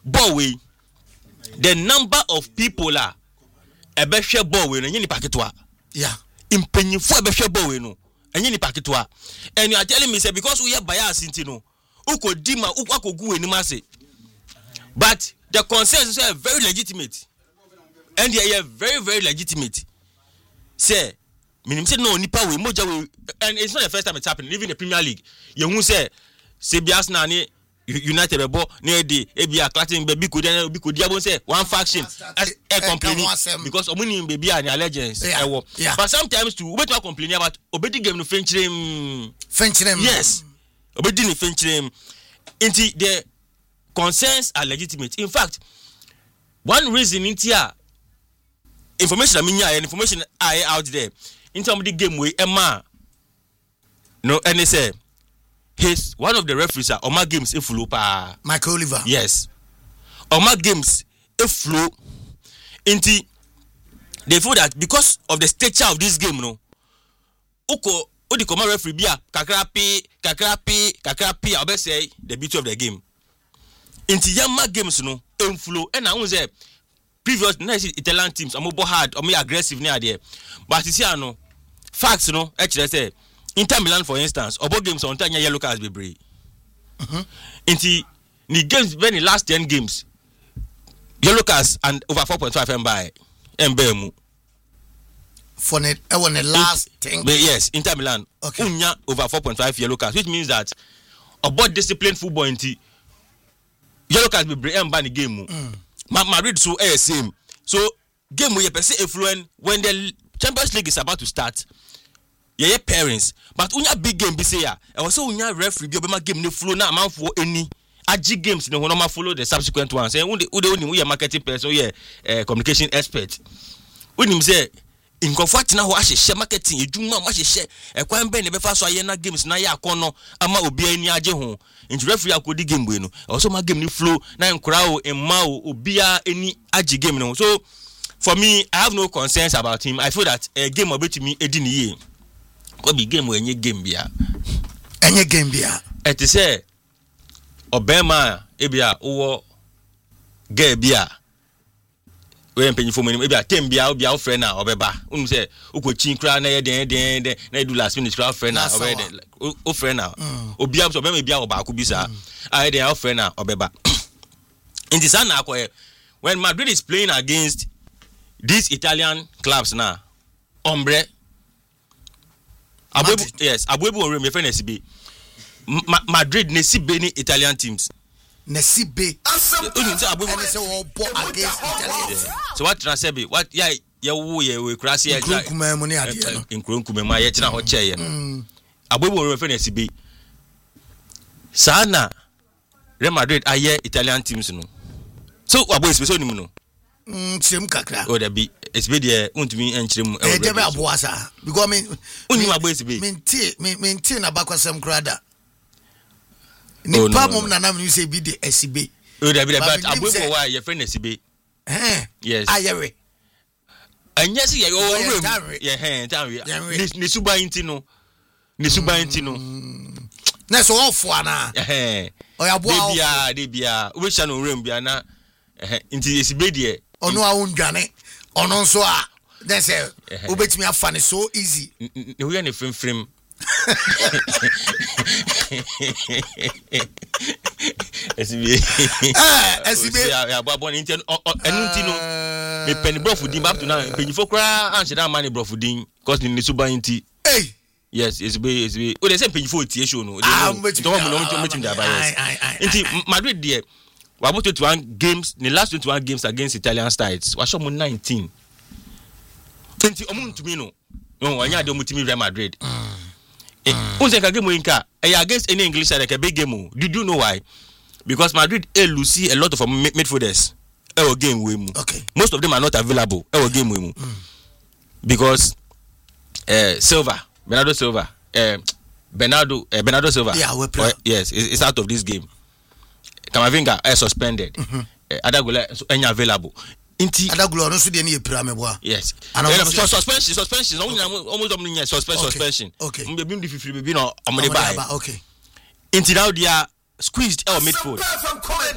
ball way the number of people are ebe hwe ball way no nyini paketwa yeah impenyifo ebe hwe ball way no nyini paketwa and you are telling me say because we have bias intino ukodima ukwakogu enima say but the concerns are very legitimate and they are very very legitimate say minim say no nipa we moja we and it's not the first time it's happening even in the Premier League you hu say CBS na ni United bebo near the ebia clatin baby could diabo say one faction as complaining because omuni baby and allegiance but sometimes too we complaining about obedi game no fenchirem yes obedi ni fenchirem into the concerns are legitimate. In fact, one reason into information information I out there in terms of the game way Emma no and they say his one of the referees are Oma games if flow pa Michael Oliver. Yes. Oma games if flow into they feel that because of the stature of this game no uko odi koma referee bia kakrapi obe say the beauty of the game into Yama games no inflow and I won't say previous nice Italian teams are more hard or more aggressive near there but you see no facts no actually say Inter Milan for instance about games on time yellow cards be brave into the games when the last 10 games yellow cards and over 4.5 by mbemu for the last 10 yes Inter Milan okay unya over 4.5 yellow cards which means that about disciplined football into yellow cards be brave and ban the game Madrid so same so game we person influence when the Champions League is about to start yeah parents but unya big game be say ya e was so unya referee bi obema game no flow na man for any agi games no normal follow the subsequent ones say we marketing person communication expert unim say in comfort na ho ahye marketing edwuma ma ahye kwan be ne be fa so aye na games na ya akono ama obi ani age ho into referee akodi game we no also ma game ni flow na nkura o emma o obia ani age game no so for me I have no concerns about him. I feel that a game obeti me edi ni ye what be game we enye game bia et say obema ebia wo ge bia we empenyifo mu ebia tem bia obia wo frɛ na obeba unu say ukochi kra na ye den na do last minute kra frɛ na obeda o frɛ na obia so obema bia oba ko bi sa I dey o frɛ na obeba in the sana akwa when Madrid is playing against these Italian clubs now ombre yes abuebu onre me friend Nesibe Madrid Nesibe ni Italian teams Nesibe unu say abuebu say we ball against Italians so what transfer be what ya wo ye we krasi ya Nkrumah mu ni ade no Nkrumah ma ye kina ho cheye abuebu onre me friend Nesibe sana Real Madrid aye Italian teams no so abuebu so ni mu no sim kakra o da bi SB de untumi enchirem e de be aboasa because me unni ma SB minti na bakwasem krada ni pa mom na nam ni say bi de SB o da bi but abuebo wa your friend SB yes ayewe anya si ye o room ye tanwe ni suba inti no na so ofo ana o ya boa de bia we sha no room bia na inti SB de ono a undwane ono nso a then say obetimi afa ne so easy ne ho ya ne frem SB ya babo ni enten enunti no me pen brofu din up to now penifo kra anche da man brofu din cause ni suba inti yes SB o dey say penifo tie show no don't meet da bias inti Madrid there we about 21 games the last 21 games against Italian sides we show 19 20 omuntumi no anya de omutimi Real Madrid unse ka game winka against any English side like a big game. Did you know why? Because Madrid lose a lot of midfielders game we mu okay most of them are not available game we mu because Bernardo Silva yes it's out of this game. Kamavinga suspended. Adagola enya available. Inti Adagola no so de na epira meboa. Yes. Suspension. Almost suspension. Okay. Mbebim di fifiri bebi no omde buy. Okay. Inti now they are squeezed out midfield.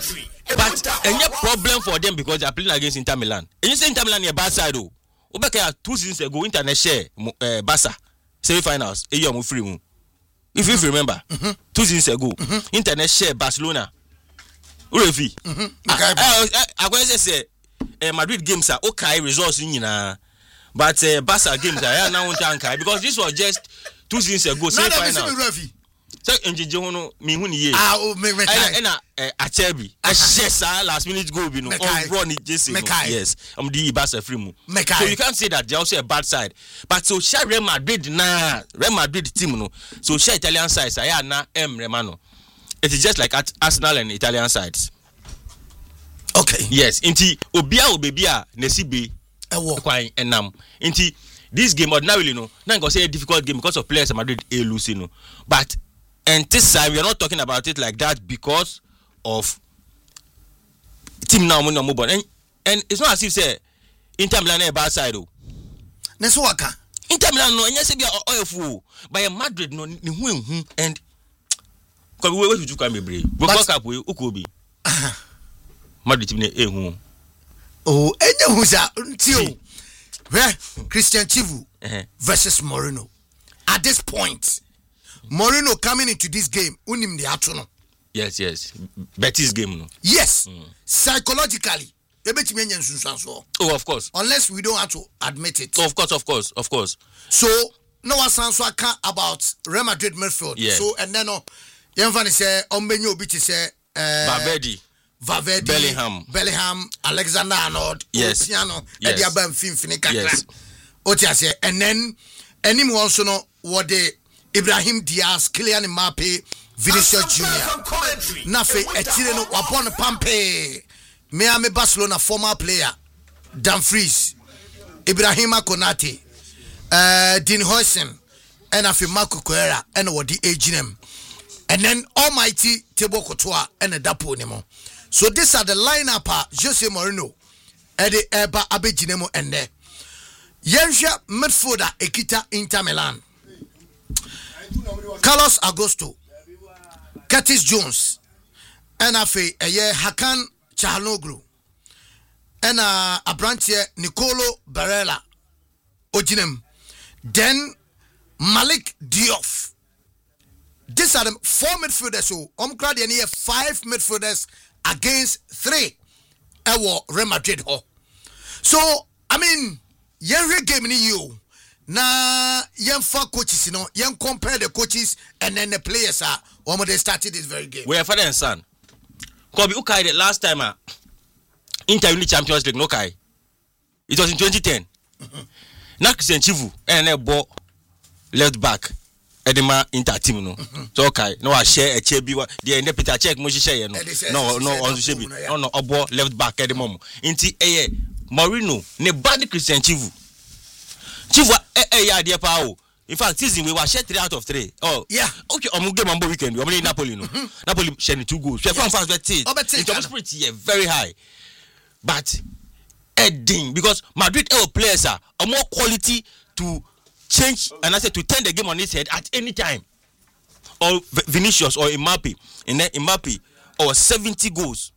But any problem for them because they are playing against Inter Milan. And you say Inter Milan is bad side though. Obeka 2 seasons ago Inter share Barca semi-finals. Free. If you remember, 2 seasons ago, Inter share Barcelona. Urefi. I go say Madrid games are okay results in but Barca games are now because this was just 2 seasons ago semi-finals. So Njijono me hu ni ye. Na Achebi. Shesa last minute goal bi no. On run it just yes. The Barca free mu. So you can't say that they also a bad side. But so share Real Madrid team no. So share Italian side say na Remano. It is just like at Arsenal and Italian sides. Okay. Yes, inti obia nesibe kwan enam. Inti this game ordinarily no. Na go say a difficult game because of players Madrid lose no. But and this time we are not talking about it like that because of team now money mobile and it's not as if say Inter Milan a bad side oh. Neso waka. Inter Milan no enya say be oil by Madrid no ni hu and because we wait to come bebre. We go cap we ukobi. Madrid team na hu. Oh, enya hu sa ntio. Where Christian Chivu versus Moreno. At this point Moreno coming into this game, unim the atono. Yes. Betis game no. Yes. Psychologically, oh, of course. Unless we don't have to admit it. Of course. So, no one sounds about Real Madrid midfield. Yeah. So, and then Yanfani say, Ombenyo Bichi say, Valverde, Bellingham, Alexander Arnold, yes. Otiano, Yes. Ediaba Finfinika. Yes. Otia say, and then any also know what they Ibrahim Diaz, Kylian Mbappe, Vinicius Junior. Nafe etireno wapon pampe. Miami Barcelona former player Dumfries, Ibrahima Konate, Dean Huysen, and Afi Marco Correa, and what the aginem. And then Almighty Thibaut Courtois and a Dapo Nemo. So these are the lineup Jose Mourinho, Eddie Eba Abejinemo and there. Yensha midfielder Ekita Inter Milan. Carlos Augusto, Curtis Jones, and Afe Hakan Çalhanoğlu, and a branch here Nicolo Barella, Ojinem, then Malik Diop. These are the 4 midfielders. So Omkradi and here 5 midfielders against 3. Real Madrid. So I mean, every game in you. Na yen for coaches, you know, yen compare the coaches and then the players are when they started this very game. We are father and son. Kobe Ukai the last time Inter win the Champions League, no Kai. It was in 2010. Now Christian Chivu and a ball left back Edema Inter team no. So okay, no I share a chebi the end Peter check mo share no on shebi. No obo left back Edema. Inti Mourinho ne bad Christian Chivu. Chief dear Pao. In fact, season we were share 3 out of 3. Oh, yeah. Okay, I'm game on weekend. We are in Napoli. No, Napoli sharing 2 goals. We are fast bet it. It's pretty very high, but Edding because Madrid players are more quality to change and I said to turn the game on its head at any time. Or Vinicius or Mbappe, and then Mbappe or 70 goals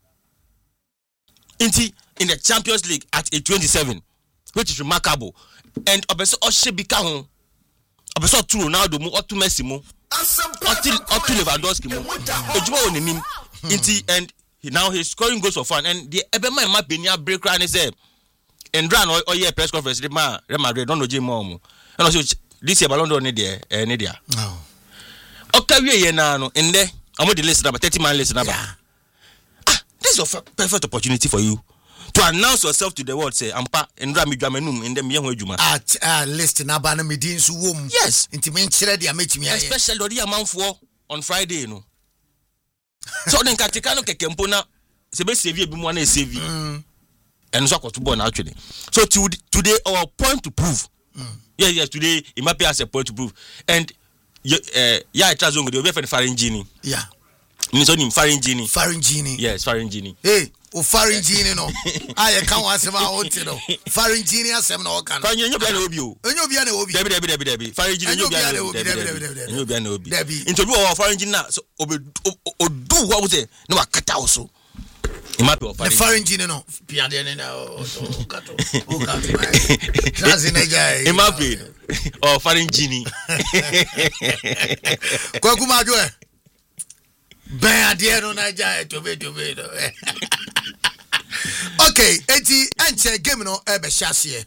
in the Champions League at a 27, which is remarkable. And obeso Oshebika ho obeso to Ronaldo mo otu Messi mo otu Lewandowski mo ejuma onenim inti and now he's scoring goals for fun and the ebema ma benia break ran say and ran or year press conference the man Real Madrid don't know Jim mo and also this year Ballon d'Or ne there no okawie ye na no in there amo the list number 30-man list number this is a perfect opportunity for you to announce yourself to the world, say, Ampa, and Rami Dramenum in the Mianjuma. List na Bana Medin's womb. Yes. Intimate dia meet me. Especially the amount for on Friday, you know. So then Katikano Kempona, Sebe Sevilla Bimwana Sevi. And so to born actually. So today, our point to prove. Yes, today, Mbappe has a point to prove. And yeah, Trazongo, the Wefen Faringini. Yeah. Means on him Faringini. Faringini. Yes, Faringini. Hey. O Faringini no. I can't answer my own no. Faringini asem no kan. Kan you be na obi o. Enyo bia na obi. Debi. Faringini enyo bia na obi. Enyo bia na obi. Interview o Faringini na so odu what we say no akata also. The foreign gene no. Or foreign genie. Kwakuma joe. Ben adie no na ja to be. Okay, eti enche game no e be hyasie.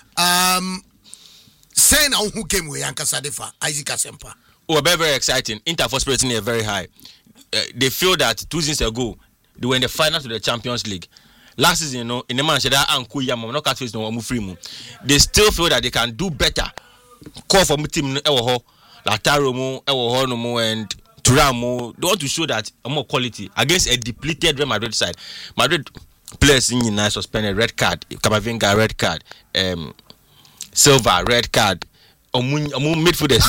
Say na who game we Ankasa Defa Isaac Asempa. Oh, very exciting. Inter for spirit is very high. They feel that 2 seasons ago they were in the finals of the Champions League. Last season, you know, in the match that Anku Yama no cat face no Mufrimu. They still feel that they can do better. Call for team Ewoho, Lataro mo, Ewoho no mo, and Turamo. They want to show that more quality against a depleted Real Madrid side. Madrid players in nice suspended, red card, Camavinga red card, Silva red card. Midfielders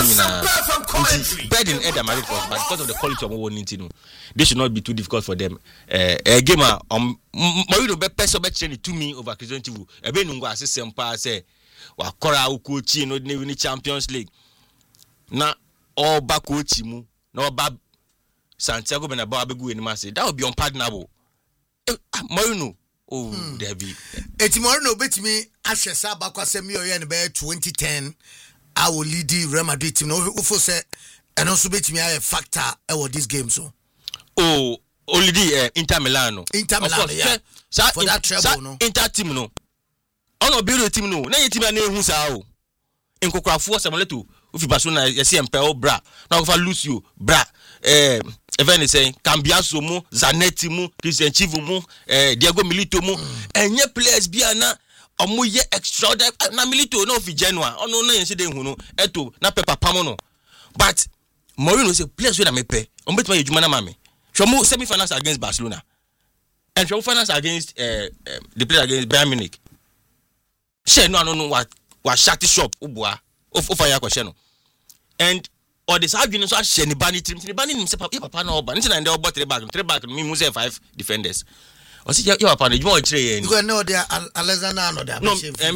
bad in Eder Madrid but because of the quality of what we need, this should not be too difficult for them. A gamer Mourinho be person be training to me over Christian Chivu. Ebe nungo assist sempa say wa kora ukochi no win Champions League. Na all back coach mu na ba Santiago Bernabeu abegu enima say that would be unpardonable. Mourinho there be. Eti Mourinho betimi ahwesa bakwasem yoye ne be 2010 I will lead the Real Madrid team. No, ufo say, and also betimi a factor about this game so. Oh, only the Inter Milan. Inter Milan, yeah. For that treble, no. Inter team no. Ono build team no. Na team na ehu sa o. Enkokra fo Samueleto. Ufi Barcelona yesi empel bra. Na go fa Lucio bra. Even saying Cambiaso mu, Zanetti mu, Christian Chivu mu, Diego Milito mu. Enye players bia na omo ye extraordinary na Milito no fi Genoa ono na yen se de hu no eto na pepa pam no but Mourinho say players we na me pe on bet ma ejuma na mame shomo semi-finals against Barcelona and shomo finals against the play against Bayern Munich she no wa shati shop ubua ofa ya kwhye no and or this argument so she ni bani team ni bani nim se papa na oba nti na nde obo 3 back no me mu say 5 defenders. O see you upon you want to because no they Alexander no they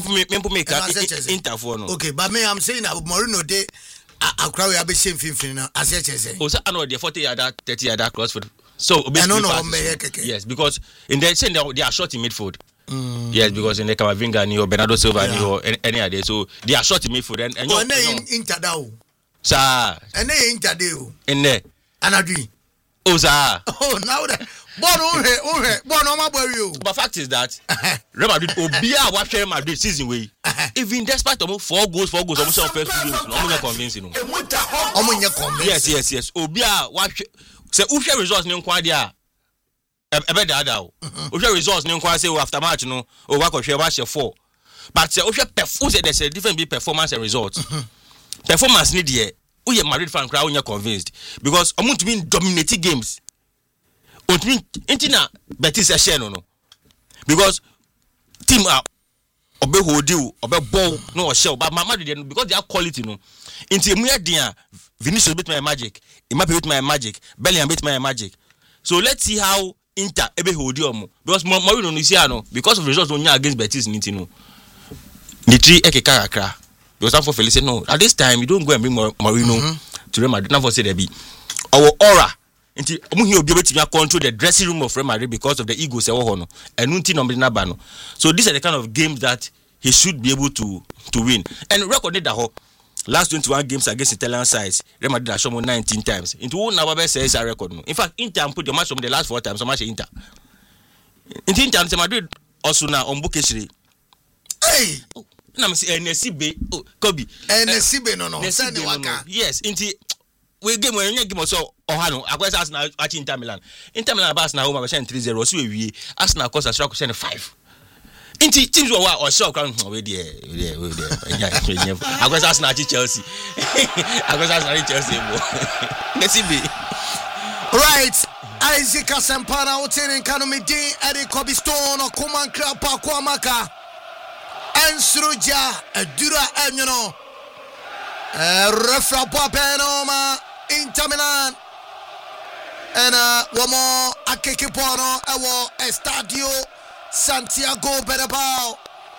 me Inter for no. Okay, but me I'm saying that Mourinho dey akra we be shame finfin na as you say. O say no dey 40 yard 30 yard crossfield. So yes, because in the saying they are short in midfield. Yes, because in the Camavinga ni or Bernardo Silva ni or any other, so they are short in midfield and Inter daw. Sir. And Inter dey. In there. Anadri. Oh sir. Oh now that but fact is that Real Madrid obia wa share Madrid season way even despite almost 4 goals almost first 2 games no omo convincing no yes obia wa say who share results ni nkwa dia ebe da o who share results ni nkwa say after match no o wa ko share wa share 4 but say who share performance there's a different big performance and results performance ni there who ye Madrid fan crowd you convinced because omo to be dominating games Intina Betis a share no because team are obe hold you obe ball no shell but my Madrid because they are quality no into me dia Vinicius beat my magic Mbappe beat my magic Bellingham beat my magic so let's see how Inter ebe hold you because Mourinho no see no because of results on against Betis no the three ekeka kakra because I'm for Felice no at this time you don't go and bring Mourinho to Real Madrid not for say there be our aura nti omo hi obi betimi control the dressing room of Real Madrid because of the egos e wo ho no enu nti number na ba no so these are the kind of games that he should be able to win and record that ho last 21 games against Italian sides Real Madrid has shown 19 times into one na ba say is a record no in fact Inter put the match from the last 4 times so much Inter Madrid also na on Bukeshiri hey na me say NSB Kobe NSB no send waka yes inti we game when you game so ohano akwesa Arsenal achi Inter Milan Arsenal home be 3-0 so we Arsenal cost us 5 inti teams were or show crown we there akwesa Arsenal achi Chelsea akwesa Arsenal Chelsea let's be right Isaac Asampana Oten Kanomedi Eric Cobistone or Kuman Krapa Kwamaka Ensruja Dura Enyono Refra Papenoma Inter Milan and one more Akekipono Ewo Estadio Santiago Bernabeu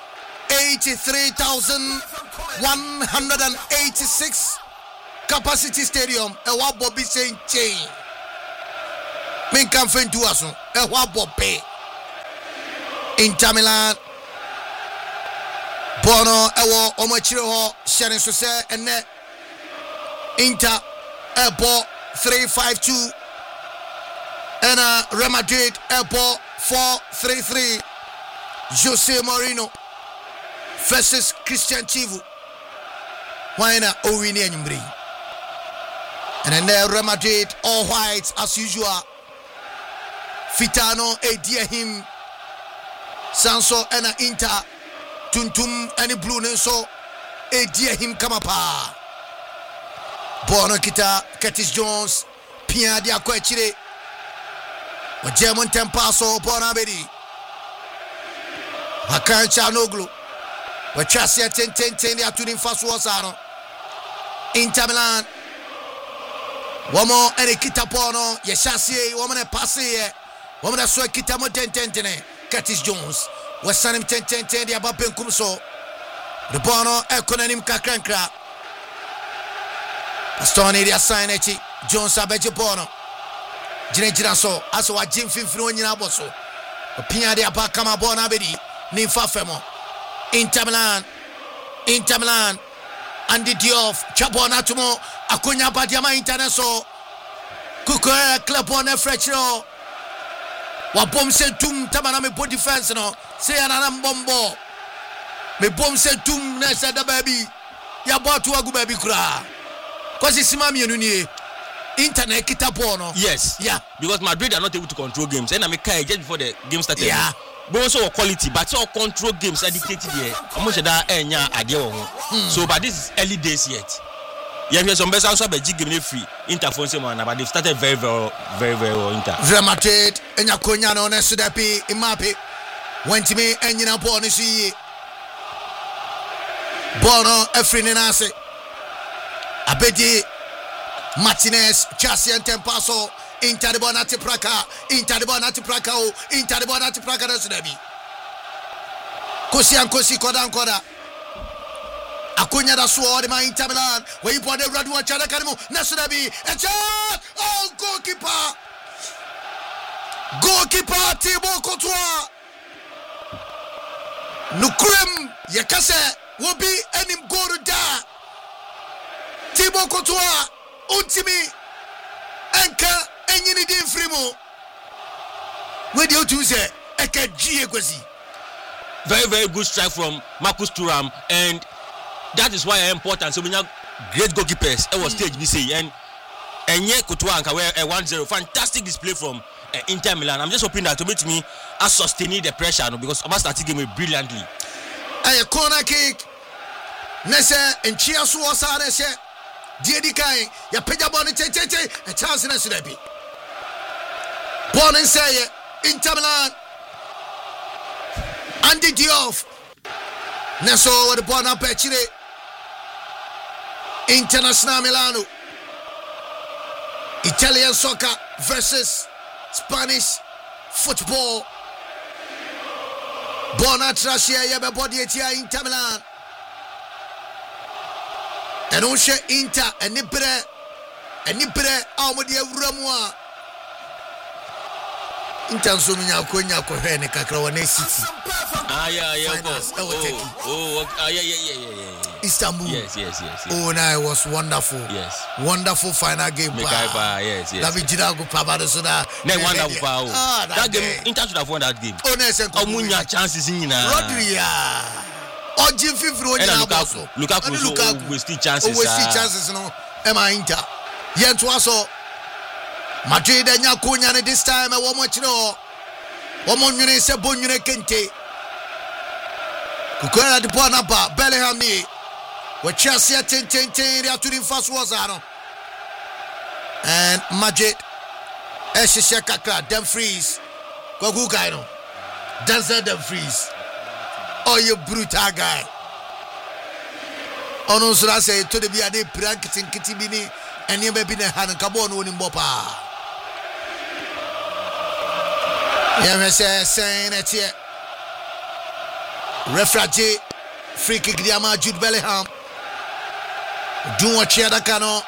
83,186 capacity stadium Ewa Bobby Saint Chain Min kan fen tu aso Ewa Bobby Inter Milan Bono ewo omachire ho hyere so se ene Inter ebo 3-5-2 and Real Madrid ebo 4-3-3. Jose Mourinho versus Christian Chivu. Why na owini anyumbre? And then Real Madrid all white as usual. Fitano Ediahim Sanso and Inter Tuntum and Blue Nenso Ediahim Kamapa Bono Kita Curtis Jones Pia Diakwechire German Tempaso Bonabedi Hakan Chanoglu Wachasia 10-10 ya tunin fasu wasano Inter Milan Wamo ene kita pono Yeshasi wamane pasi wamane swe kita mo 10-10 Curtis Jones wasanim 10-10 dia bapen kumso de bono ekonanim kakrankra Astoni dia sign echi Jones abeje bono Jina so aso wa jim finfini onyina boso opia dia ba kama bono abedi ni fafemo Inter Milan Andy Diouf Chabona tumo akonya badiama internaso kuko club on frechro wa bom se tum tamana me body defense no se anana mbombo me bom se tum na se da baby ya botu agu baby kura kwasi simami enu ni internet kita bono. Yes. Yeah. Because Madrid are not able to control games. And I make just before the game started. Yeah. But also quality, but so control games are dictated here. How much that idea? So, but this is early days yet. Yeah, there's some best also be game free. Inter phone same one, but they've started very well. Inter. Real Madrid enya konya no na sudapi imape. Went me enyina ball ni si. Bono efrini nase. Abedi Martinez, Chassi and Tempaso, Inter de Bonati Praca, Inter de Bonati Praca, Inter de Bonati Praca da Sudabi. Kosi Koda. Akunya da suo de ma Inter Milan, where you put the Radu Chana Karimu, Nasudabi, and shot! Oh, goalkeeper Thibaut Courtois. Nukrem Yakase will be any goal to da. Thibaut Courtois. Ultimi Enka Enyini Din Frimo. Where do you say? Eka Giegwezi. Very good strike from Marcus Thuram, and that is why it's important. So we have great goalkeepers. It was stage we say and Enye Courtois and Kawe 1-0. Fantastic display from Inter Milan. I'm just hoping that to meet me as sustaining the pressure because I'm starting game brilliantly. A corner kick. Nese and Chiasu Nese. Diedi kai ya peja boni tete a chance na sudabi boni say Inter Milan Andy Diouf Neso with the bona pechire International Milano Italian soccer versus Spanish football bona trashia ya be body etia Inter Milan. And also Inter and Nipre Amodi Ramwa Inter Sumunya Konya Kohene Kakrawane City. Yeah. Istanbul. Yes. Oh, no, it was wonderful. Yes. Wonderful final game. Yes. David Jirago Pabadosuna. Wonderful power. That game, Inter should have won that game. Oh, no, Omunya chances in Rodria. Ojim Fifro Lukaku will still chances. No. Emma Inter. Yentuaso Madrid and Yakunya this time. I want much no. One minute se bonune kente. Kukwera the Bonapa, Bellingham ni. We Chelsea 10-10 they are to the first Wazano. And Madrid Eshisha Kakra, Dumfries. Gogugaino. Denzel Dumfries. Oh, you brutal guy. Ono sura say to the biade prank kitibini and you be na han kabon woni mbopa. Yeah, saying it here. Refragee free kick diama Jude Bellingham. Do what cheer da kano.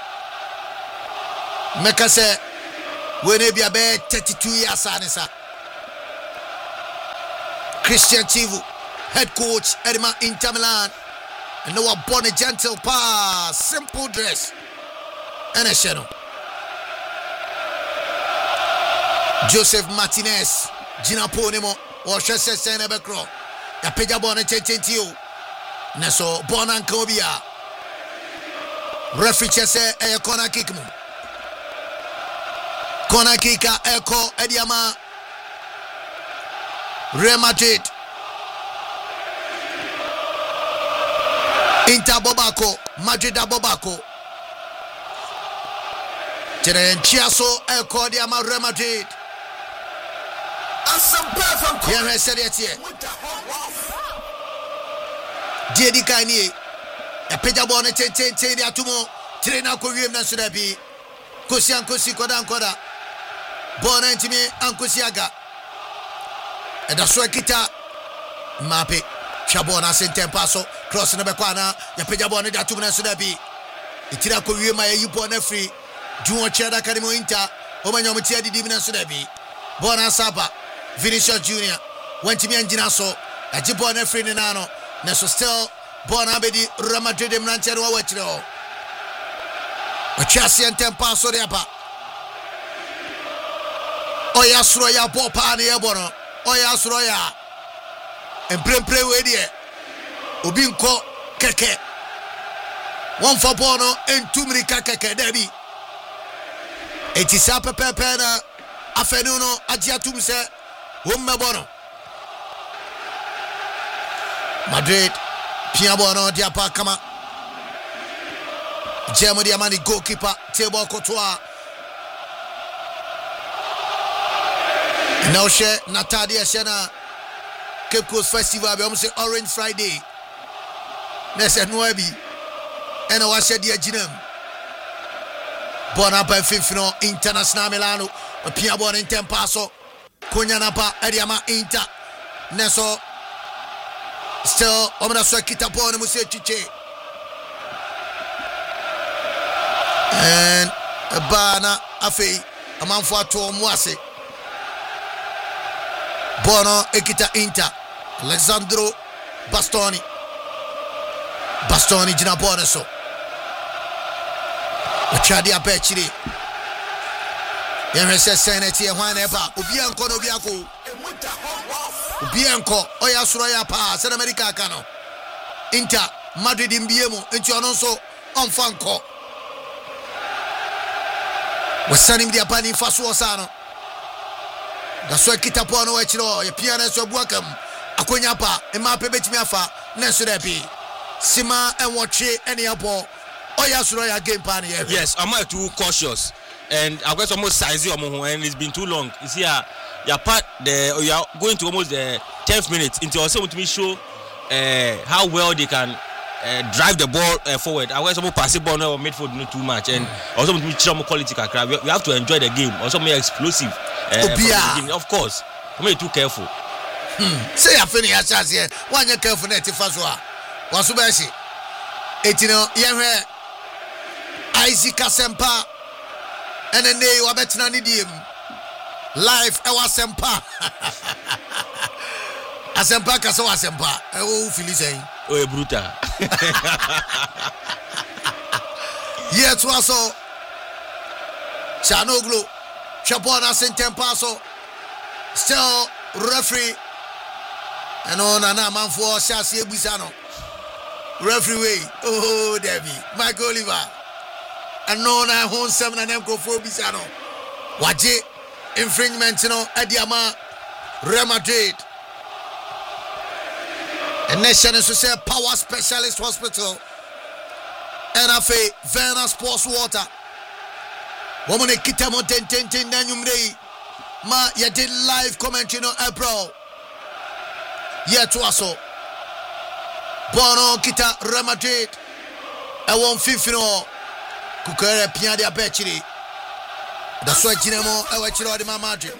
Meka say we ne bia be 32 years anisa. Christian Chivu, head coach Edema Inter Milan. And no one born a gentle pass, simple dress. And a shadow. Joseph Martinez, Gina Ponemo, or Chester Senebecro. Ya peja bona chenchentio. Neso bona nkobia. Referee chese e corner kick mu. Corner kick eko Ediama. Real Madrid. Inter Bobako, Madrid Bobako. Tere Chiaso eko Ediama Real Madrid. Here said it here. Diedi Kanye. A peja bona ten atumo. Trainer ko wiem na sudabi. Kosi ankosi koda ankoda. Bona ntimi ankosiaga. E da so kita mape. Chabona senten paso cross na bekwana. Ya peja bona da atumo na sudabi. Itira ko wiem ya yipo na free. Juwo cheda kadimo Inter. O manya mo tia didi na sudabi. Bona Saba. Vinicius Junior went to me and Ginaso. A Jibon free Nano. Neso still born Abedi Ramadrid Mranchero Wetro. A chassis and tempa so deapa. Oya Sroya Popani Ebono. Oya Sroya. And play with ye. Ubinko Keke. One for Bono and two Mrika Keke Debbie. It is up a pepena. Afenuno Ajiatumse. Bono. Madrid Piabono Diapa Kama Jemo Diamani goalkeeper Tebo Courtois Now she Natadia Shena Cape Coast Festival we almost say Orange Friday Nessa Nuebi and I was said dia Ginem Bonapa Fifino International Milano Piabon in Tempaso Kunyanapa Ediama Inter Neso still Omna Swakita Pon Muse Chiche and Bana Afe a man for to Mwase Bono Ekita Inter Alessandro Bastoni Gina Boneso Chadia Pechiri Yemese Seneti Juaneba Ubianco Nobiaco Bianco Oya Suraya Pa San America Cano Inter Madrid Imbiemo into Alonso on Fanco was sending the Apani Fasuosano. That's why Kitapono Echino, a pianist of welcome. Akunyapa, a map Betmiafa, Nesurepi, Sima and watch any apple. Oya Suraya game pan here. Yes, I'm not too cautious. And I've got almost size and it's been too long. You see, you're going to almost the 10th minute into also to me show how well they can drive the ball forward. I want some pass the ball or midfield not too much, and also to me some quality. We have to enjoy the game. Also, more explosive. Of course, I'm not too careful. Say I finish as here. One you careful net Fazwa. Wasubashi. Etino Yahweh Isaac Asempa and then they were better than him. Life I was Asempa. Asempa Kaso Asempa. Oh, Philly Oh, brutal. Yes, also Chanoglu Chabona Sentempaso still referee and on Nana man for Shasi Bisano. Referee way. Oh, Debbie, Michael Oliver. And no, I home 7 and them go for Bisano. Waje infringement, Adiama, Real Madrid. And Nation is to say Power Specialist Hospital. NFA, Verna Sports Water. Woman, Kitamo 10 Nanumre. Ma, you did live commentary on April. Yet to us. Bono Kita Real Madrid. I won 50. Kukere Piadia Bechiri. That's why Jinamo, I watch it in Madrid.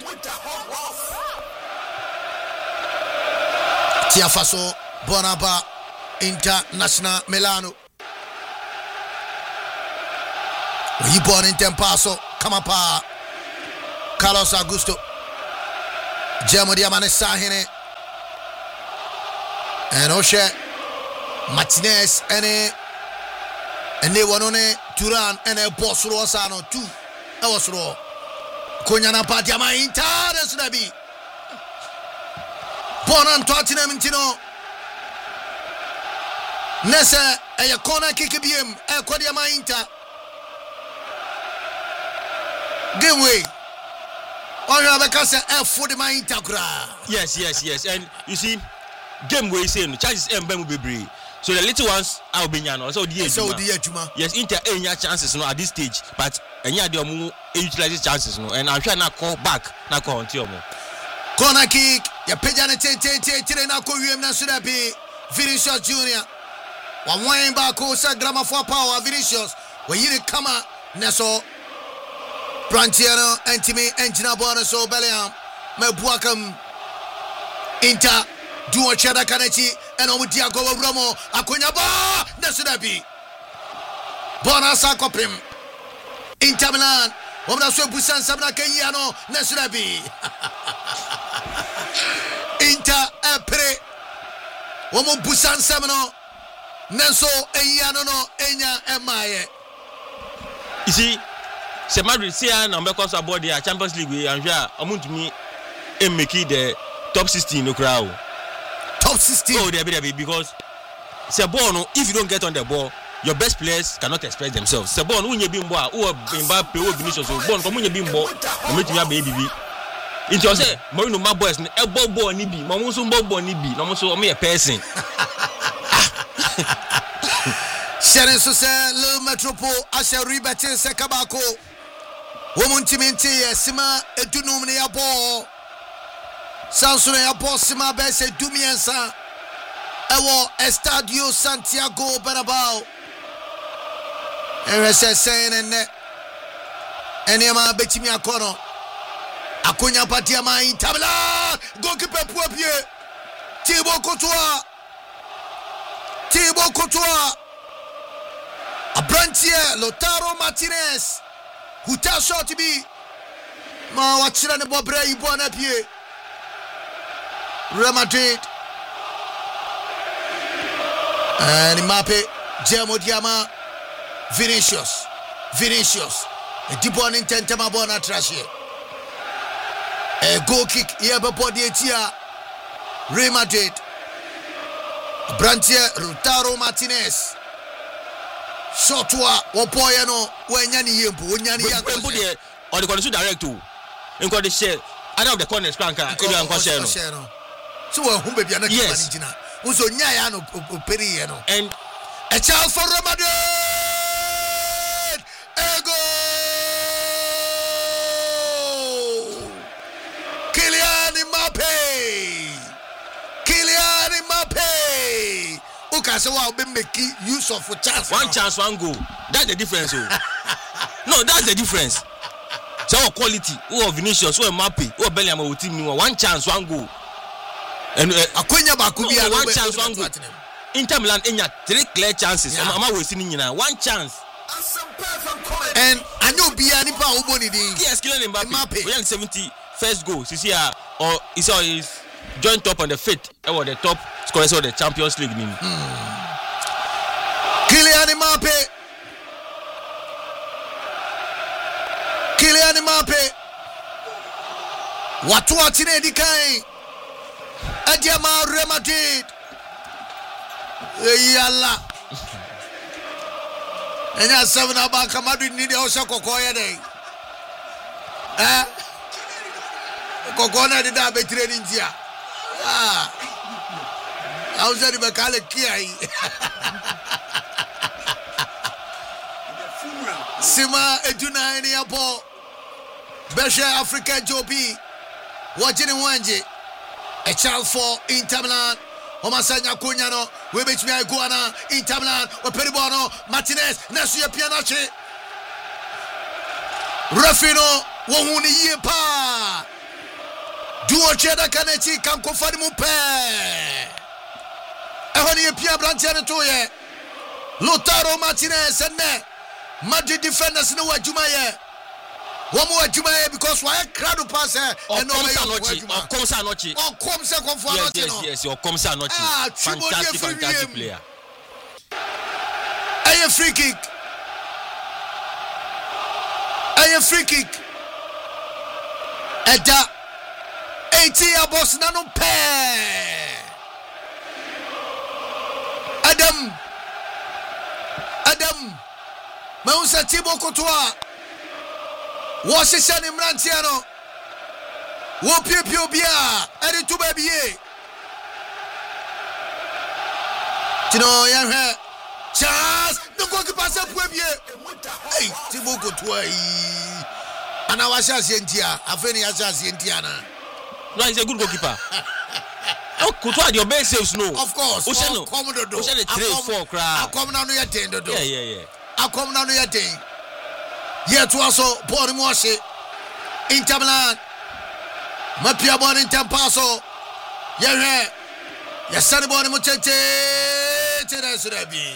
Tiafaso, Bonaba, International Milano. He born in Tempaso, Kamapa, Carlos Augusto, Gemo Diamane Sahine, and Oshe Martinez and they were on a Turan and a boss Rosano 2 hours raw. Konyana Patiama Inter Sudabi Bonan Tottenham Tino Nessa a corner kick BM a Kodiama Inter Game way. Oh, because for the mind yes, and you see, game way saying chances will be brave. So the little ones are being so the yes, Inter any chances no at this stage, but any other utilize chances no, and I'm trying to call back now call on Tiomo. Corner kick, ya pejana te na ko wiem na should be Vinicius Junior. One wine back ko sa grama for power Vinicius. We yiri kama neso Branchiano, Antimi, Engina Bonaso, Bellingham, Mebuakam, Inter, Duo Chada Kanechi, and Omutiago Romo, Akunyaba, Nasudabi, Bonasa Copim, Inter Milan, Omaso Busan Sabna Kenyano, Nasudabi, Inter Epre, Omo Busan Samano, Nenso, Enyano, Enya, Emaye. You see, Se Madrid see and because about their Champions League we and amount to me make the top 16 no crowd. Top 16. Oh, they be because se ball no, if you don't get on the ball, your best players cannot express themselves. Se ball no unye bimbo who Mbappe who Vinicius so ball come unye bimbo o meet me baby. Into say Mourinho my boys no e ball ni bi, mo so ball ni bi, no mo so me a person. Sharon so say Le Metropole Asha Ribete se Kabako. Womuntiminti Sima Edunum ne abo Sanso ne abo Sima Bese Dumiensa Ewo Estadio Santiago Bernabéu Erese saying Enema Betimi Akono Akunya Patiama Intabla Goalkeeper Puapie Thibaut Courtois Abrantier Lautaro Martinez Huta shot to be Ma wachira ne bobre ibo na pie Real Madrid and Mbappe Jemo Diama Vinicius a deep one in Tentama Bona trash a goal kick here before the Etia Real Madrid Brantier Lautaro Martinez Shotwa Wopoyano Wenyani Yempo Wenyani Yempo or the condition direct to in the share out of the corner spanker so who baby and also Nyaya no Periano and a child for Real Madrid Ego Kylian Mbappe Ukase wa be make use of chance. One chance, one goal. That's the difference. No, that's the difference. So quality, who Vinicius, who Mbappe, who Bellingham, who team, one chance, one goal. And Akwenya Bakubia, one chance, one goal. Inter Milan, enya 3 clear chances. I'm wasting one chance. And I know Biani Pa Uboni. Yes, Kylian Mbappe. We have 71st goal. You see, or is joint top on the 5th or the top scorers of the Champions League. Kylian Mbappe watu watine dikai Adiama Real Madrid yalla enya 7 abaka Madrid ni de osha kokoye dey kokona de da betire ni ntia auza di bakale kiai Sima Eduna any apo Besha Africa Jobi watching Wanje a child for Inter Milan Omasanya Kunyano we bet me Iguana Inter Milan or Peribono Martinez Nasia Pianache Rafino Wahuni Yepa Duo Cheda Kanechi Kanko Fadimupe Ehoni Pia Branchiano Toye Lautaro Martinez and Madrid defenders no Wajumaye One more adwuma because why crowd pass and no come sa nochi. Oh, come say come for nochi. Yes, your come sa nochi. Fantastic player. A free kick. A free kick. Eda 80 abos na no pair. Adam Mausa Thibaut Courtois Washington Imrantiano Wo Pio Bia Edi to baby Tino yan Charles no go ki pass up hey Thibaut Courtois ana washa sientia afeni asha sientia na no he's a good goalkeeper. Oh, Courtois your best saves no. Of course. Oshano. Oshano 3-4 cry. Come now no ya ten do. Yeah. Come now no ya ten. Here to also Paul Moshi. Inter Milan. Mapia bon Inter Paso. Yeah. Yasani bon Muchete. Tena surabi.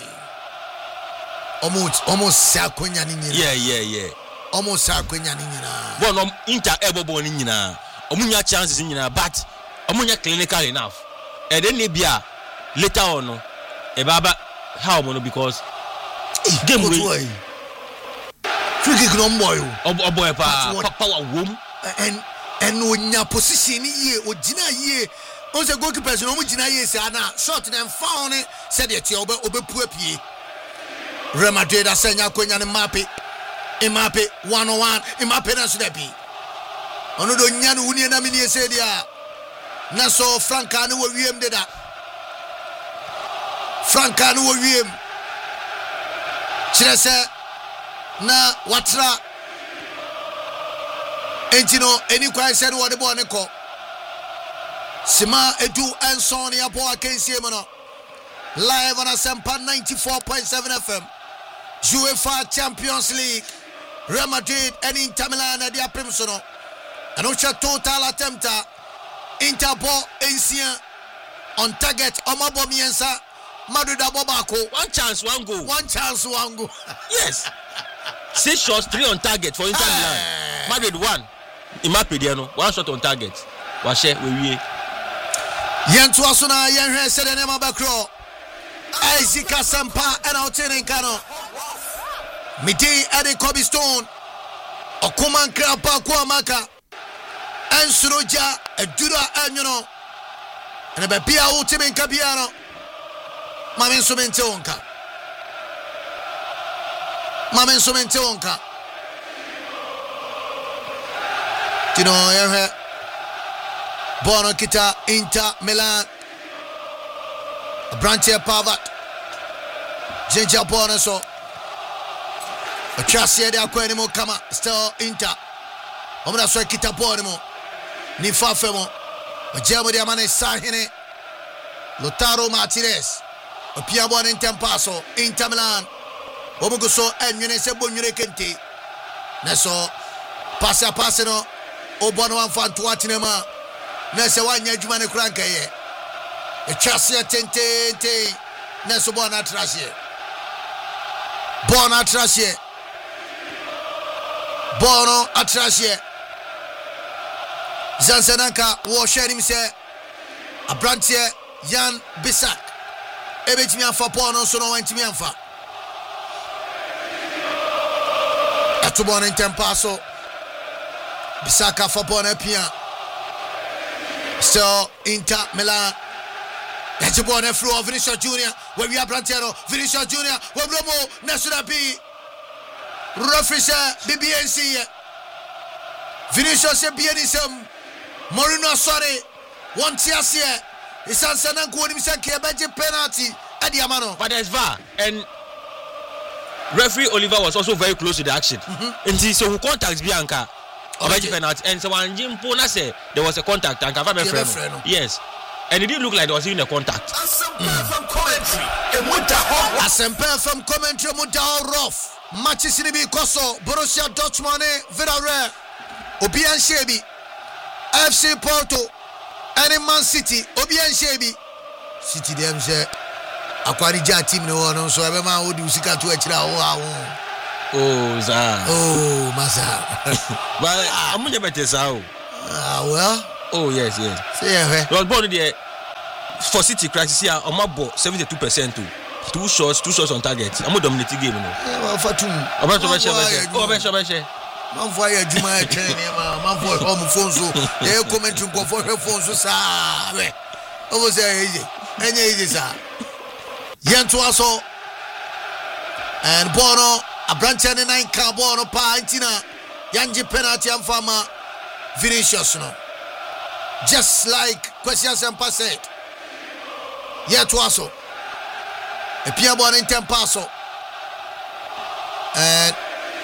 Almost sakunya ni. Yeah. Almost sakunya ni na. Bon Inter ebo bon ni na. Omunya chances ni na but omunya clinical enough. And then Libya later on no ebaba how mono because game way free kick no boy boy power wom and onya position ye ogina ye on say goalkeeper no ogina ye say na shot na found said the tie obepu apie Real Madrid asenya konya ne Mbappe 1-1 Mbappe na so da bi ono do nya no wuni na mini say dia na so Franka no wiem de da Franka no wiem chirese na watra entino eni kwa se no de bo ne ko sima edu enson ya bo akensie mo no live on Asempa 94.7 FM UEFA Champions League Real Madrid and Inter Milan at their primsono and which total attempt Interpol Ancient on target Omabo Miensa Madrid Abobako. One chance, one goal. Yes. 6 shots, 3 on target for Inter Milan. Madrid 1. Imapediano, 1 shot on target. Washe we. Yentu asuna yenhwe sede nema bakro. Isaac Asempa and Outene Kano. Midi Ade Kobe Stone. Okuman Krapa Kwamaka. Ensuroja Edura Anyuno. And a Bia Ultimate Capiano. Mamen Sumente Onka. Tino Yerhe Bono Kita Inter Milan Brantia Pavat Jinja Bonaso a Chassia de Aquanimo Kama still Inter Omra so Kita Bonimo Ni Fafemo a German Diamane Sahine Lotaro Martinez a Piabon in Tempaso Inter Milan Omuguso and Yunese Bunure Kenti Neso Passa Passano Obono and Fantuatinema Nessa one Yajumane Crankaye a Chassia Tente Neso Bona Trasie Bono Atrasie Zansananka Washer him say a brantier Jan Bisak Ebetimian for Bono so no went to me and fa Atubon in Tempaso Bisaka for Bonapia still Inter Milan that's a born flow of Vinicius Junior where we are Brantero Vinicius Junior where Romo National B Rufisha BBNC Vinicius Bienism Morino sorry one tears here it's Sansanan Kunisaki a penalty at the Amano but there's VAR and referee Oliver was also very close to the action and so who contacts Bianca penalty and so when Jim Pona said there was a contact and yes and it didn't look like there was even a contact. From commentary rough matches in the Koso Borussia Dortmund Villarreal Obian Shebi FC Porto and Man City Obian Shebi City them say Aquarija team no one so everyone would do sika to echira Oh, za. Oh, masa. But I'm going to bet sao. Well. Oh, yes. See ya. Well, born there for City crisis here. I'm about 72% too. Two shots on target. I'm going to dominate the game. Well, for two. I'm about to bet. Oh, bet. Man for your Juma training, man for home phone so. They comment to go for her phone so sa. Over there easy. Any easy sir. Yantuaso and Bono a branch and 9 Carbono Pantina Yanji penalty and Farmer Vinicius no. Just like questions and passe. Yantuaso a Piabon in Tempaso and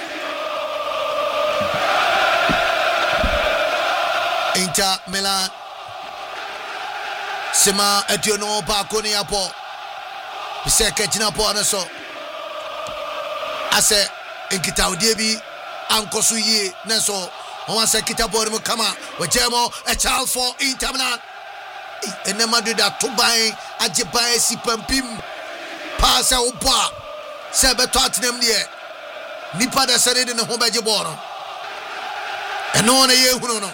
Inter Milan Sima Etiono Bakoni Apo Pise Kechina Po Anaso Ase Inkita Udiebi Ankosu Ye Neso Once Kita Borimu Kama Wajemo a child for Inter Milan Enema do that to buy Ajibae Sipampim Pasa Upa Sebe Tottenham Lie Nipa da Sere in the Hobaji Bono and no one a year no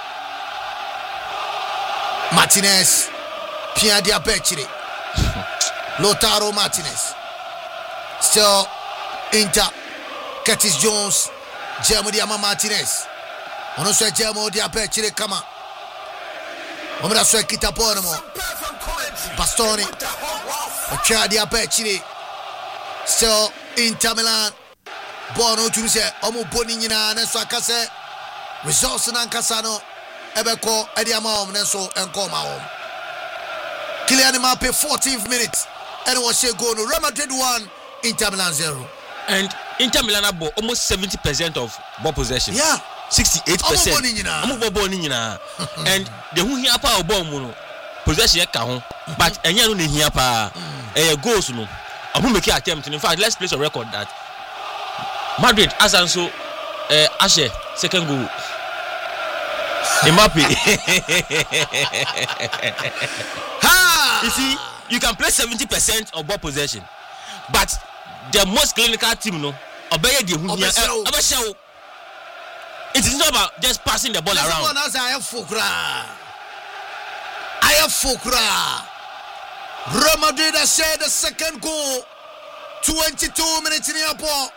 Martinez Pia Diabechiri Lautaro Martinez still Inter Curtis Jones Jeremy Diama Martinez ono so Jeremy Diabechiri kama omra so kita pono Bastoni Pia Diabechiri still Inter Milan Bono to say omo boni nyina na so akase results na nkasa Ebeko Ediamom Neso and Koma. Kylian Mbappe 14th minute and was a goal. Real Madrid 1, Inter Milan 0. And Inter Milan have almost 70% of ball possession. Yeah. 68%. And the who here power ball mono possession ka but enya no ne here pa goals no. Abu make attempt. In fact, let's place a record that Madrid as also Ashe second goal. Mbappe. You see, you can play 70% of ball possession, but the most clinical team, no, obey the who it is not about just passing the ball around. I have Fukra. Real Madrid has said the second goal. 22 minutes in the airport.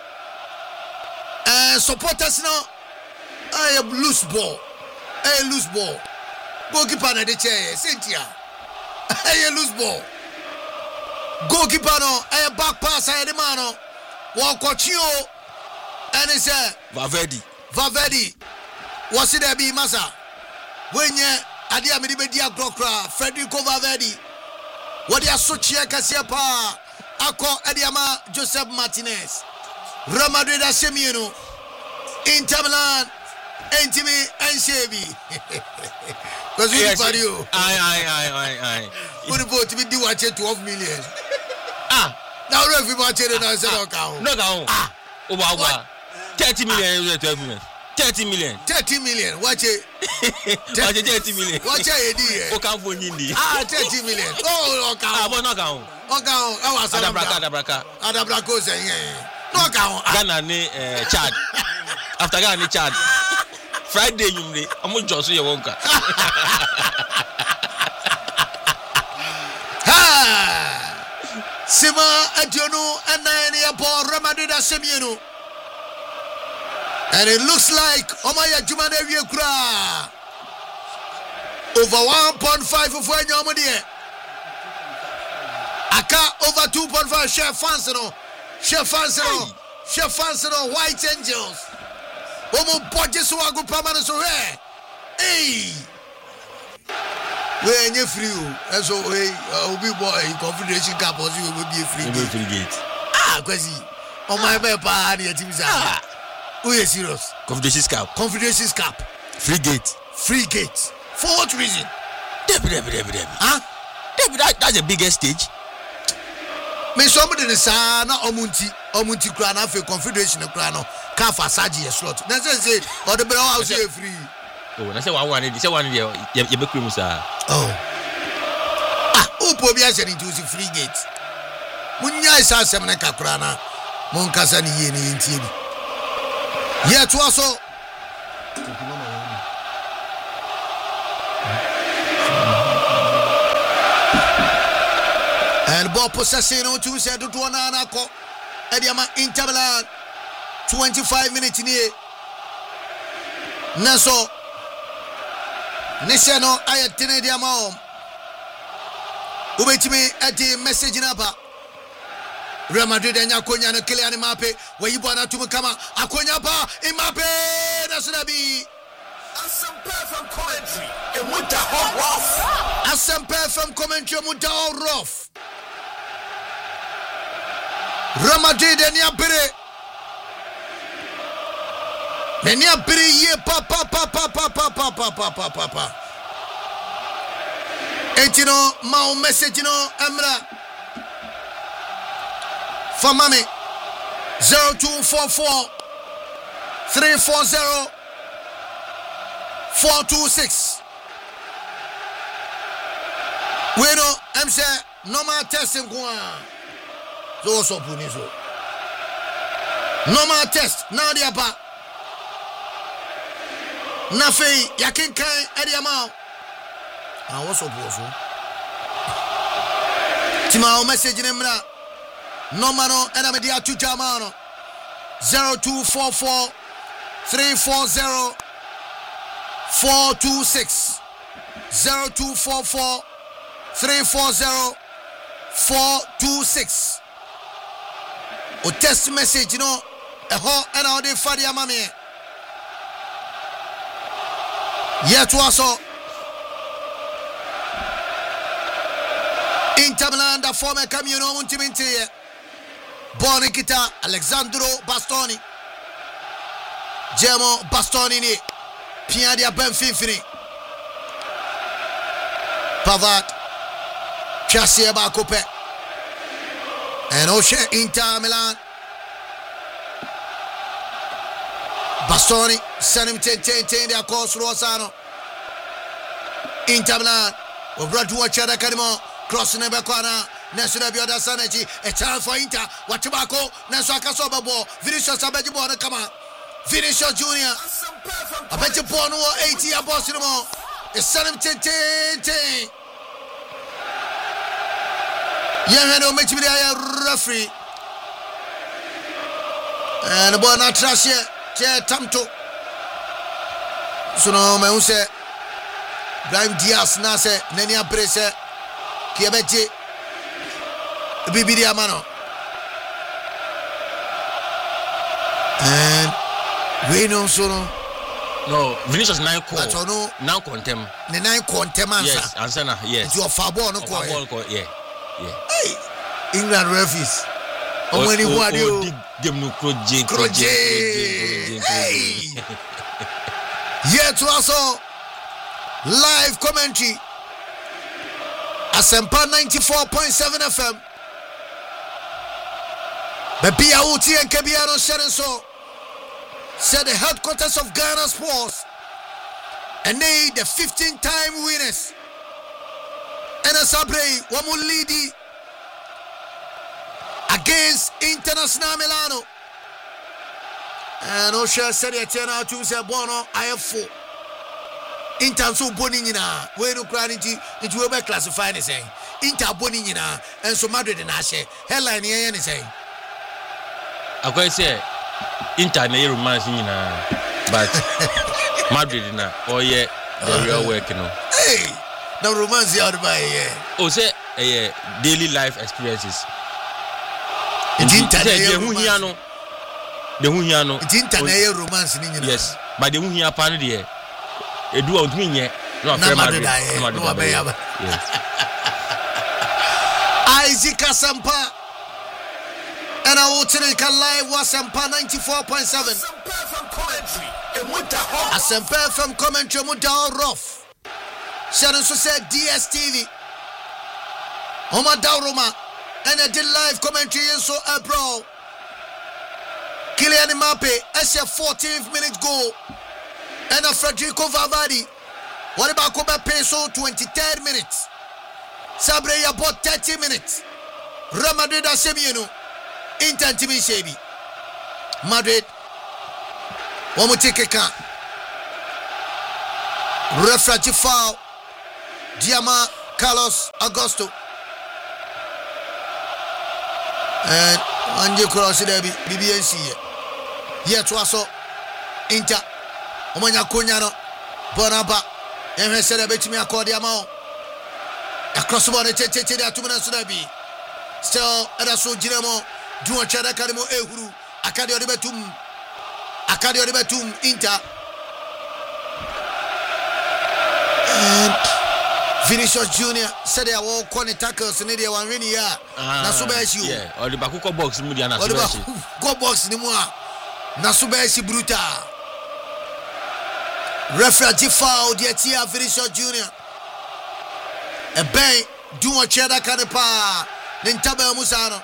Supporters now. I have loose ball. Loose ball. Goalkeeper na the chair, Cynthia. Loose ball. Goalkeeper no, back pass the mano. Walk Cochio. And he said Valverde. What's it there be massa? When you adia me be dia grokra, Federico Valverde. What dia sochia kasia pa. Ako Ediama Joseph Martinez. Real Madrid Asemieno. Inter Milan. Entimi and Chevy. Because we for you. Aye. We report to be do watch 12 million. Now if watch it and I said no count. Wow. 30 million 12 million. 30 million. 30 million. Watch it. Watch it 30 million. Watch it. O count for Nindi. 30 million. Oh, count. No count. O count. I was Adabraka saying no count. Ghana ni Chad. After Ghana ni Chad. Friday you I'm just here wonka. Sima Adiono and Nania Paul Ramadida Semiano. And it looks like Omaya Jumane Kra over 1.5 for Yamadi. Aka over 2.5 Chef Fansano, White Angels. Omo budget so ago permanent so hey. We any free and so we be boy Confederation Cup or you will be free gate. Kwesi. On my pa na team say. We are serious. Confederation Cup. Free gate. For what reason? Debbie. That's the biggest stage. Me somebody dey say na omunti kra na fe Confederation kra no ka fa saji slot. Na say or the brown house say free. Oh, na say one dey you be cream sir. Oh. Upo bi ase into free gate. Munya isa asem na kakra na Monkasa ni ye ni ntie bi. Ye to aso. And ball possession on two said to Anako. Ediama Inter Milan 25 minutes in here. Naso Nishano ayatine diamom. Ubetimi at the message in Apa. Real Madrid and Yakonya and Kylian Mbappe. Where you born to Kama Akonya Pa Mbappe. That's gonna be Asempe from commentary. And with the hot rough. Asempe from commentary. Muta rough. Real Madrid and Yapere. And Yapere ye papa. Etino Mao message no Emra. For mommy 0244 340 426. Bueno, I'm saying normal testing go. So punizo. Normal test now the apa. Nafe yakin kai ediamao. I was so powerful. Timao message in Emra. No mano and I'm a 2 Jamano 0244 340 426 0244 340 426. O text message, you know, a ho and all the Fadia Mammy. Yet also Inter Milan, the former Camino Muntiminti. Bonikita Alexandro Bastoni. Gemo Bastoni ni Piadia Benfini. Pavard Chasieba Coupe. And Oshe Inter Milan. Bastoni send him 10 their course Rosano. Inter Milan. Obradu Chada Kadimo. Crossing the corner. National Bioda Sanechi, a chance for Inter, Watibako, Nasaka Sobabo, Vinicius Abejibo, come on, Vinicius Junior, I bet you born 80 a Boston, a son of 10. Young Hano makes me a referee, and the boy not trash yet, Tamto. So no, my own say, Brahim Diaz Nase, Nenia Brese, Kiabeji. Bibidia Mano. And we know so no Vinicius 9 call. But no now contem. The 9 contem answer. Yes, answer na yes. You are far born no call. Yeah. Hey, England referees. How many who are you? Game no Kroje. Hey. Yet also live commentary. Asempa 94.7 FM. Bebia Uti and Kebiano Sherenso said the headquarters of Ghana Sports and they the 15-time winners. And a Sabre Wamulidi against International Milano. And Osha said it now to say Bono IF4. Inter so bonina. We no cranity it will be classified as saying Inter bonina and so Madrid and Ashe. Headline here and saying. I quite say Inter na romance but Madrid na the real work no. Hey, no romance out by here. Oh say daily life experiences. Inter the Huhiano. It's Inter romance ni. Yes, but the Huhia pan there. Edu out me nye. No Madrid. Yes. Isaac Asempa. And I will take a live Asempa 94.7. Asempa from commentary Muda rough. Sharon so said DSTV. Oma Dauroma. And I did live commentary in so April. Kylian Mbappe as a 14th minute goal. And a Federico Valverde. What about Kobe Peso 23rd minutes? Sabre about 30 minutes. Real Madrid Asemieno. Inter Timi Shebi. Madrid. One take a can. Referee foul. Diama Carlos Augusto. And Anje cross there BBNC. Yet was Inter. Omanya Kunyano. Bonaba. And he said a bit me a cordiamo. Across the body, two minutes to be. Still, Adaso Giramo, Duan Chadacademo Ehuru, Acadio de Betum, Inter. And Vinicius Junior said they were corner tackles in the one rainy year. Nasubesi. Yeah, or the Bakuko box, Mudiana. Or the Bakuko box, Nimua. Nasubesi Bruta. Referee foul, the Tia Vinicius Junior. A bang, Duan Chadacadapa. Nintaba Musano.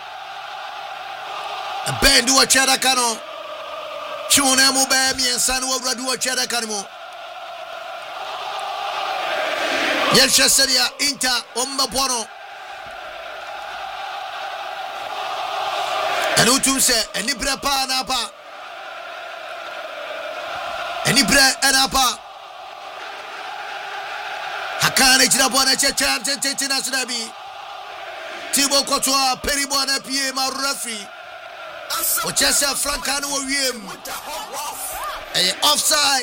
A band do a Chadacano. Chunamo Bami and San will do a Chadacano. Yelchaseria Inter Ombapono. And Utum say, and Ibra Panapa. And Ibra and Apa. Hakane Chirabona Chacham Tinabi. Thibaut Courtois, Peribona Pierre Marufi. Ochesa Francano Wiem. Offside.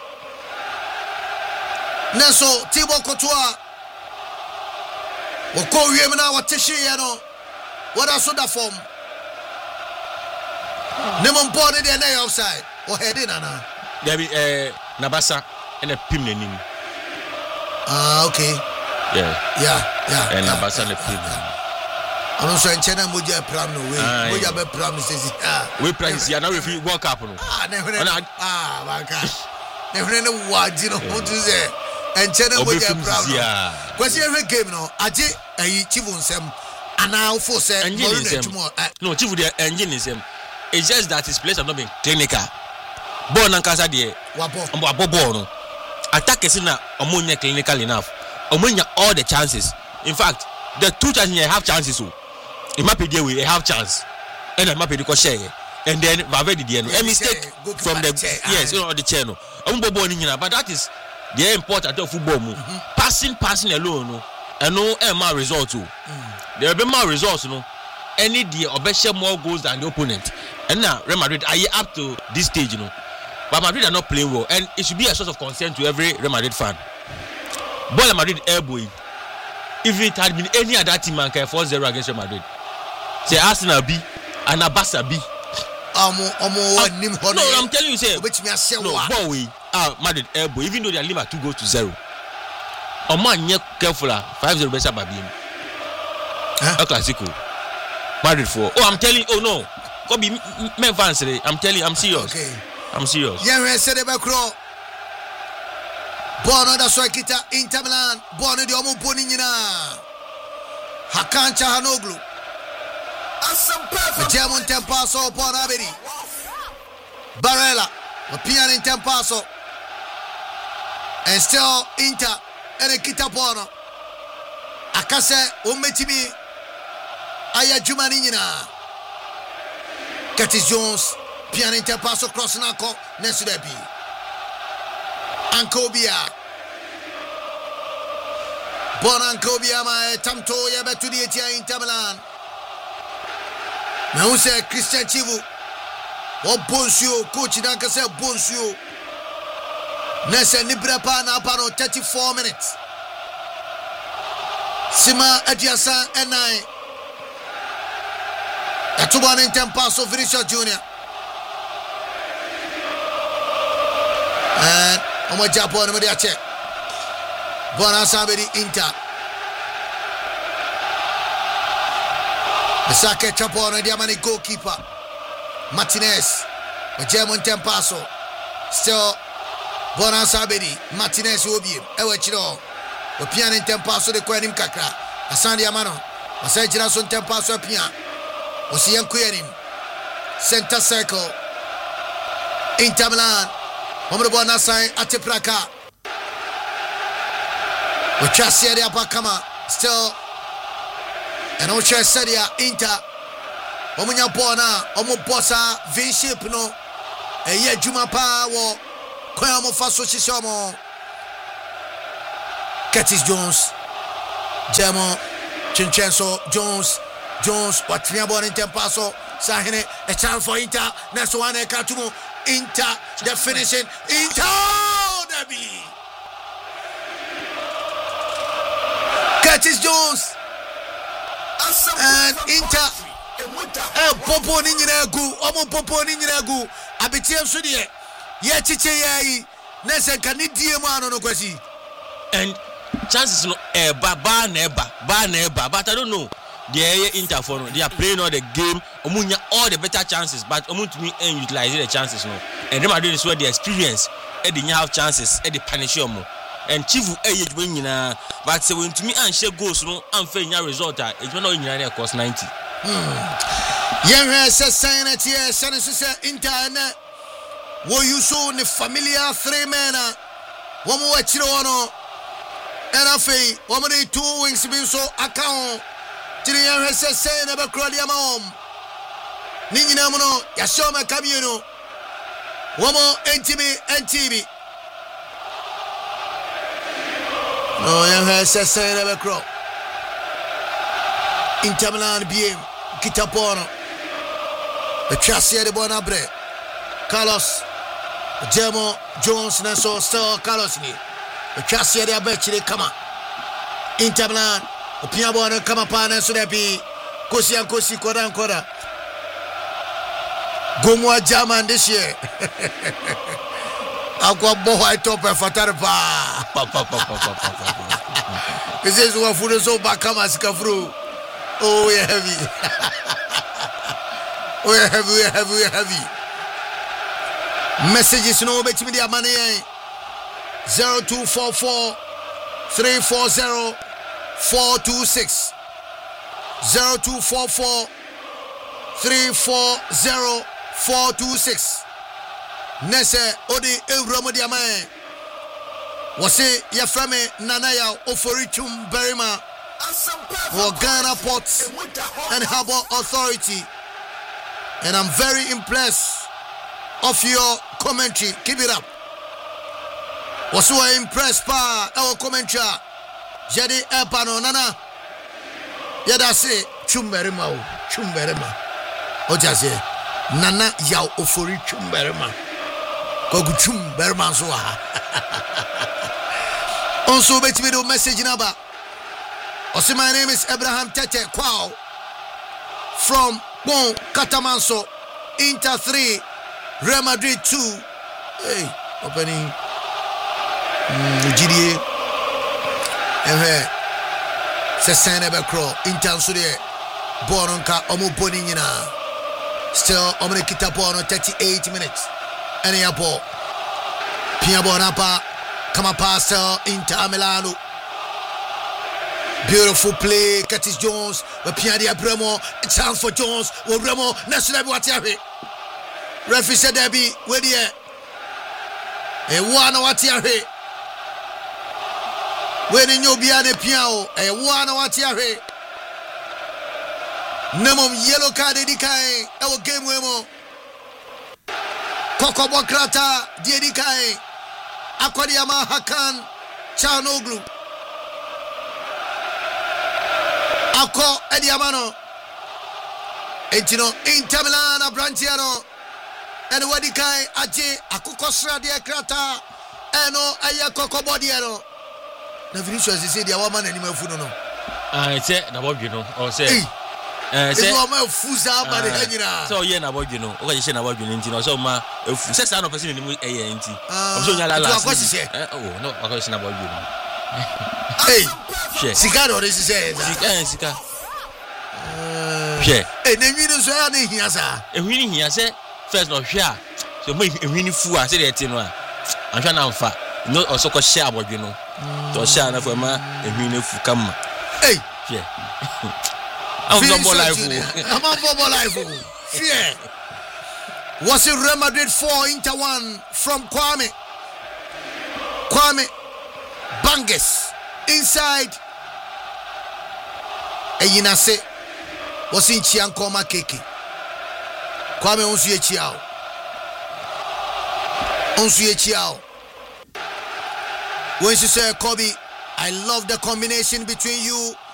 Neso Thibaut Courtois. Woko Wiem na Watishiano. What else that form? Nemon Body there offside. Or heading Anna. There be Nabasa and a Pimnenin. Okay. Yeah. And Nabasa and a Pimnenin. I'm also in China. Moja Pram no way. Moja be Pram says we practice here now. If you walk up, no. Never. My God. Never know what you know what to say. And China Moja Pram. Yeah. Because every game no. Aje Chivun sem. And now for say. No, Chivu the engine is him. It's just that his players have not been clinical. Born and Casa de. Wabo no. Attack is na omunya clinical enough. Omunya all the chances. In fact, the two chances you have chances. It might be there we have chance, and it might be the share, and then Valverde the a mistake from the the channel. But that is the important of football. Passing alone, and no more results. There will be more results. No, any day or more goals than the opponent. And now Real Madrid are up to this stage, but Madrid are not playing well, and it should be a source of concern to every Real Madrid fan. Real Madrid elbowing. If it had been any other team, man can 4-0 against Real Madrid. Say Arsenal B and Abasa B. No, I'm telling you, say no, boy, Madrid elbow. Even though they are limited 2-0. Man, you careful 5-0 better by being. A classical. Madrid 4. Oh, I'm telling. Oh no, could be men fans. I'm telling. I'm serious. Okay. I'm serious. Yeah, we said about Crow. Bono da Soikita Inter Milan. Bono di Omo Boninina. Hakan Çalhanoğlu. German Tempaso Bonaberi. Barella. Pian in Tempaso. And still Inter. And a Kita Bono. Akase Umetimi. Aya Jumaninina. Curtis Jones. Pian in Tempaso cross Nako. Nesudebi. Ankobia. Bon Ankobia ma tamto ya betu di etia Inter Milan. Na use Christian Chivu. O Bonsio coach danka se Bonsio. Nese nibra pa na pa no 34 minutes. Sima Adiasa enai. Atuban in Tempaso Vinicius Junior. And Omo Japan no dia check. Bona Sabedi Inter. Sake Chapon dia mani goalkeeper. Martinez. The German Tempaso. Still Bona Sabedi Martinez obi. Ewe chiro. O pian in Tempaso de kwanim kakra. Asandi amano. Masai jira son Tempaso pian. O siyan kuyenim. Center circle. Inter Milan. Omo Bona Sai Atepraka. Ochasia de Abakama. Still and Ocha Sadia Inter. omunya bona omo bossa vinship no eye adwuma pa wo kwa mo fa so hyehyɛ mo Curtis Jones Jamo Chinchenso Jones watria bon in tempaso Sahine a chance for Inter next one Katumo Inter the finishing Inter Derby Curtis Jones and Inter Popo Ninjagu Omo Popo Ninjagu Abitiam Sudie Ye Chiche Yai Nese Kanidie no kwesi and chances no ba neba but I don't know the Inter for they are playing all the game omunya all the better chances but omuntu me utilize the chances no and them are doing this where the experience e dey have chances e dey punish omo and chifu edwuma nyina but say when to me and share goals no am fa nya result a edwuma no nyina na cost 90 yenwe se sanity sane so say Inter na wo you so ne familiar three men wo mo wachire wono Erafei, wamani 2 wings bin so account. Tiri yan say na be krodi amom. Ni nyina mo no ya show me kabie no. Wamo NTB. No yan say na be kro. Inter Milan BM Kitapono. The chassis de Bonabre. Carlos Jamo Jones na so still Carlos ni. Chassis de Abechire kama Inter Milan opia bona kama pana so depi kosi koda gomwa German this year akwa bo white top fatare pa this is what food so back kama sikafru oh we heavy we heavy messages no betimi dia mane 0244 340 426 0244 340 426 Nese odi Ewromo di amae wase yaframe Nanaya Oforichum Berima for Ghana Ports and Harbour Authority, and I'm very impressed of your commentary. Keep it up. Was so impressed by our commentary. Jadi epano nana. Yada say chumberima. Oja say nana yaw ofori chumberima. Kogu chumberima so ha. Also bet me do message number. Also my name is Abraham Tete Kwao from Bon Catamanso, Inter 3, Real Madrid 2. Hey, opening GDA se sene be kro intenso de boronka omo boni nyina still omre kita bono 38 minutes any abo pia bonapa kama passer Inter Milano. Beautiful play, Curtis Jones, pia dia Bremo, chance for Jones, Remo national what here. Referee said there be where there e one what here. When you be at the piano, a one what here. Nemom yellow card dedikai, our game wemo. Koko Bokrata, dedikai. Akwadiama Hakan, Chanoglu. Ako Ediamano. Etino Inter Milan Abrantiano. And Wadikai Aje Akukosra dia Krata. Eno aya Koko Bodiano. Na Vinicius say dia woman anima fu no. Say na bogi no. O say say o ma fuza ba de hanyira. So ye na bogi no. O ka say na bogi no nti no so ma efu. Say sa no person ni mu eye nti. O so nya la la. Oh no, o ka say na bogi no. Hey, Sika no this say. Sika. Hwe. Enemi no so ya na hia sa. Ehwini hia say first no hwe a. So mo ehwini fu a say de ti no a. Anhwa na mfa. No also ko share abogi no. To share na for ma ehwini fu kama. Hey, hwe. I'm football life. Hwe. Was it Real Madrid 4 Inter 1 from Kwame Banges inside Eyinase was in Chiankoma Keke Kwame Onsu Echiao. Onsu Echiao. When she said, Kobe, I love the combination between you